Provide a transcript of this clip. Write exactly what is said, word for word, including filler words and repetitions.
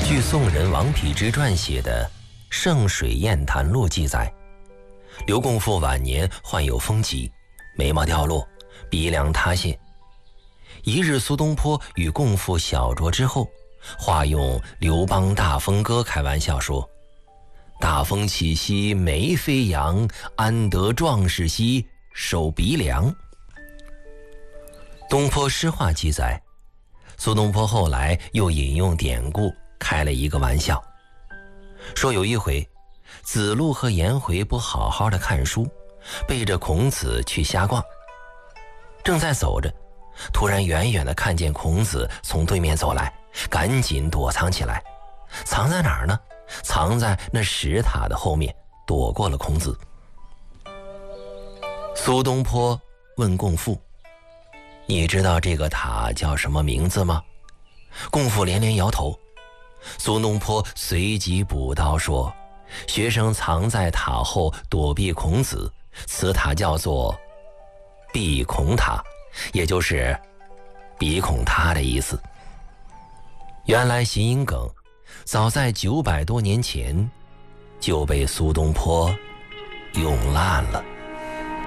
据宋人王丕之撰写的《圣水砚谈录》记载，刘共父晚年患有风疾，眉毛掉落，鼻梁塌陷。一日，苏东坡与共父小酌之后，化用刘邦大风歌开玩笑说：“大风起兮眉飞扬，安得壮士兮守鼻梁。”东坡诗话记载，苏东坡后来又引用典故开了一个玩笑，说有一回子路和颜回不好好的看书，背着孔子去瞎逛，正在走着，突然远远的看见孔子从对面走来，赶紧躲藏起来。藏在哪儿呢？藏在那石塔的后面，躲过了孔子。苏东坡问共父：“你知道这个塔叫什么名字吗？”共父连连摇头。苏东坡随即补刀说：“学生藏在塔后躲避孔子，此塔叫做避孔塔，也就是鼻孔塌的意思。”原来谐音梗早在九百多年前就被苏东坡用烂了。